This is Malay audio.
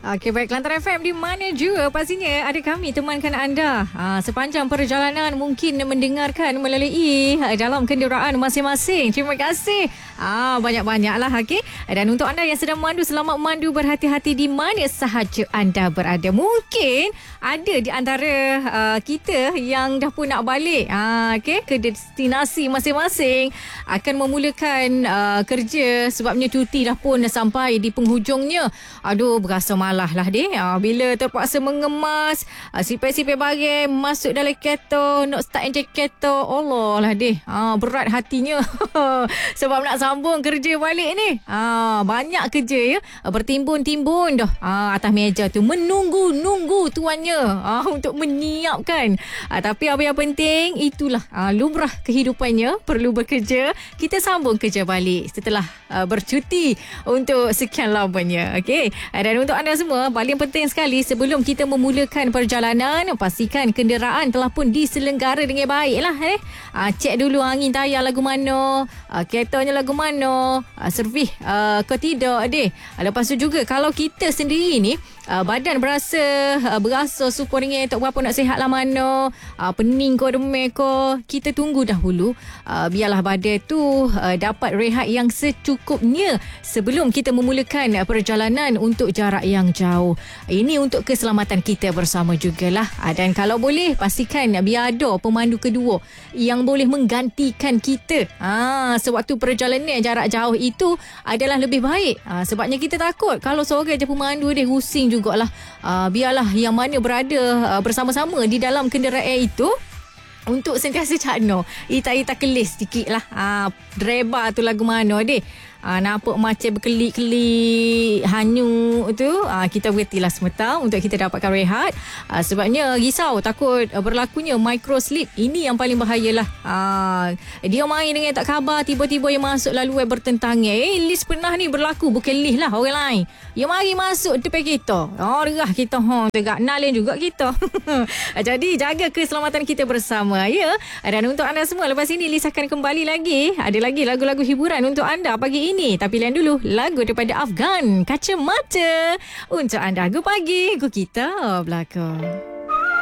Okey, baik. Kelantan FM di mana juga pastinya ada kami temankan anda sepanjang perjalanan mungkin mendengarkan melalui dalam kenderaan masing-masing. Terima kasih banyak-banyaklah. Okey. Dan untuk anda yang sedang memandu, selamat memandu, berhati-hati di mana sahaja anda berada. Mungkin ada di antara kita yang dah pun nak balik okey, ke destinasi masing-masing, akan memulakan kerja sebabnya cuti dah pun sampai di penghujungnya. Aduh, berasa malah lah deh bila terpaksa mengemas sipir-sipir barang masuk dalam kereta, nak start enjin kereta. Allah lah deh, berat hatinya sebab nak sambung kerja balik ni. Banyak kerja ya, bertimbun-timbun dah atas meja tu, menunggu tuannya untuk menyiapkan. Tapi apa yang penting, itulah lumrah kehidupannya, perlu bekerja. Kita sambung kerja balik setelah bercuti untuk sekian lamanya. Okey. Dan untuk anda semua, paling penting sekali sebelum kita memulakan perjalanan, pastikan kenderaan telah pun diselenggara dengan baik lah. Cek dulu angin tayar lagu mana, keretanya lagu mana, servis ke tidak deh. Lepas tu juga kalau kita sendiri ni badan berasa super ringan, tak berapa nak sihat lah mana, pening ko, demam ko, kita tunggu dahulu. Biarlah badan tu dapat rehat yang secukupnya sebelum kita memulakan perjalanan untuk jarak yang jauh. Ini untuk keselamatan kita bersama jugalah. Dan kalau boleh, pastikan biar ada pemandu kedua yang boleh menggantikan kita sewaktu perjalanan jarak jauh itu adalah lebih baik. Sebabnya kita takut kalau seorang je pemandu dia pusing jugalah. Biarlah yang mana berada bersama-sama di dalam kenderaan itu untuk sentiasa cakno, ita kelis sikit lah. Driver tu lagu mana deh, nampak macam berkelik-kelik hanyut tu, kita berhentilah sebentar untuk kita dapatkan rehat. Sebabnya risau takut berlakunya micro sleep. Ini yang paling bahayalah. Dia main dengan tak khabar, tiba-tiba yang masuk laluan bertentangan. Lis pernah ni berlaku, bukan Lis lah, orang lain yang mari masuk depan kita. Derah kita tegak nalin juga kita. Jadi jaga keselamatan kita bersama ya. Dan untuk anda semua, lepas ini Lis akan kembali lagi. Ada lagi lagu-lagu hiburan untuk anda pagi ini. Tapi lain dulu lagu daripada Afgan, Kacamata, untuk anda. Gu pagi, gu kita belakang.